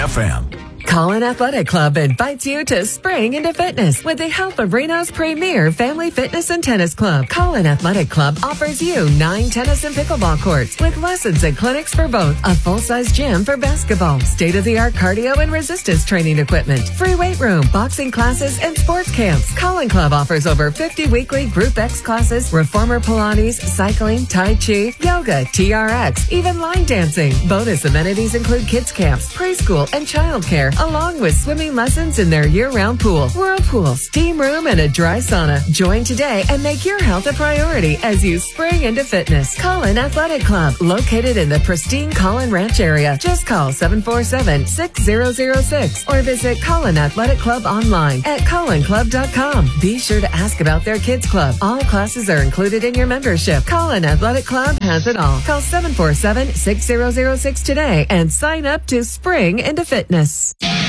FM. Colin Athletic Club invites you to spring into fitness with the help of Reno's premier family fitness and tennis club. Colin Athletic Club offers you 9 tennis and pickleball courts with lessons and clinics for both, a full-size gym for basketball, state-of-the-art cardio and resistance training equipment, free weight room, boxing classes, and sports camps. Colin Club offers over 50 weekly Group X classes, reformer Pilates, cycling, Tai Chi, yoga, TRX, even line dancing. Bonus amenities include kids camps, preschool, and childcare, along with swimming lessons in their year-round pool, whirlpool, steam room, and a dry sauna. Join today and make your health a priority as you spring into fitness. Colin Athletic Club, located in the pristine Colin Ranch area. Just call 747-6006 or visit Colin Athletic Club online at colinclub.com. Be sure to ask about their kids club. All classes are included in your membership. Colin Athletic Club has it all. Call 747-6006 today and sign up to spring into fitness.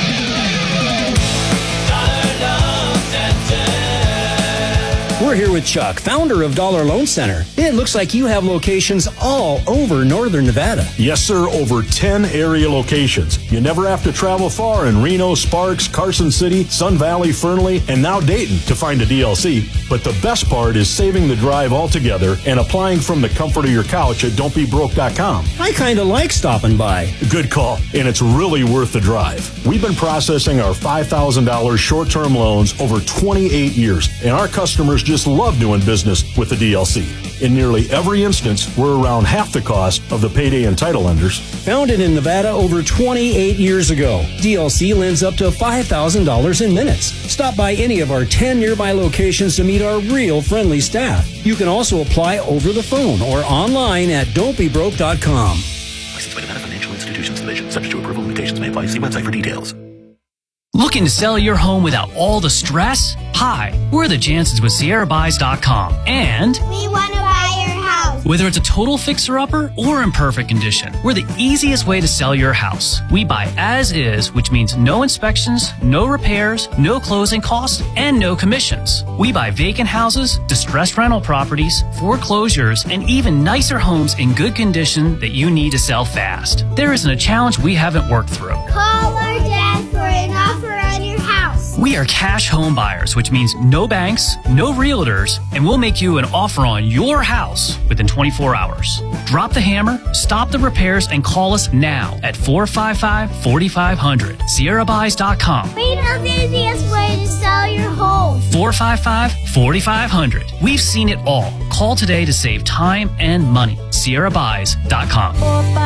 We're here with Chuck, founder of Dollar Loan Center. It looks like you have locations all over northern Nevada. Yes, sir, over 10 area locations. You never have to travel far in Reno, Sparks, Carson City, Sun Valley, Fernley, and now Dayton to find a DLC. But the best part is saving the drive altogether and applying from the comfort of your couch at don'tbebroke.com. I kind of like stopping by. Good call, and it's really worth the drive. We've been processing our $5,000 short-term loans over 28 years, and our customers just love doing business with the DLC. In nearly every instance, we're around half the cost of the payday and title lenders. Founded in Nevada over 28 years ago, DLC lends up to $5,000 in minutes. Stop by any of our 10 nearby locations to meet our real friendly staff. You can also apply over the phone or online at don'tbebroke.com. Licensed by Nevada Financial Institutions Division. Subject to approval, limitations may apply. See website for details. Looking to sell your home without all the stress? Hi, we're the Jansons with SierraBuys.com, and we want to buy your house. Whether it's a total fixer-upper or in perfect condition, we're the easiest way to sell your house. We buy as is, which means no inspections, no repairs, no closing costs, and no commissions. We buy vacant houses, distressed rental properties, foreclosures, and even nicer homes in good condition that you need to sell fast. There isn't a challenge we haven't worked through. Call our dad for an offer on your house. We are cash home buyers, which means no banks, no realtors, and we'll make you an offer on your house within 24 hours. Drop the hammer, stop the repairs, and call us now at 455-4500. SierraBuys.com. We know the easiest way to sell your home. 455-4500. We've seen it all. Call today to save time and money. SierraBuys.com.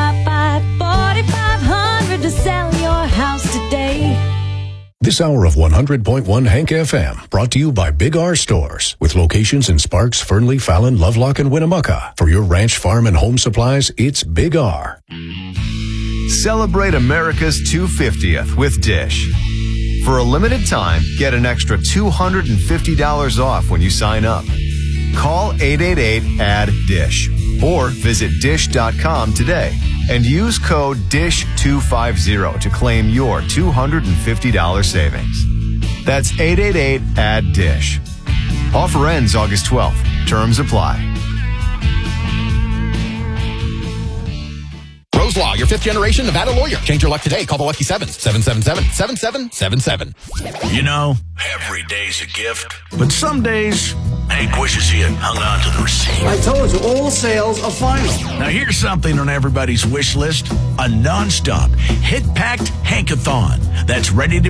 455-4500 to sell your house today. This hour of 100.1 Hank FM brought to you by Big R Stores with locations in Sparks, Fernley, Fallon, Lovelock, and Winnemucca. For your ranch, farm, and home supplies, it's Big R. Celebrate America's 250th with Dish. For a limited time, get an extra $250 off when you sign up. Call 888-ADD-DISH or visit dish.com today and use code DISH250 to claim your $250 savings. That's 888-ADD-DISH. Offer ends August 12th. Terms apply. Rose Law, your 5th generation Nevada lawyer. Change your luck today. Call the Lucky 7s. 777-7777. You know, every day's a gift, but some days Hank wishes he had hung on to the receipt. I told you, all sales are final. Now here's something on everybody's wish list. A non-stop, hit-packed Hankathon that's ready to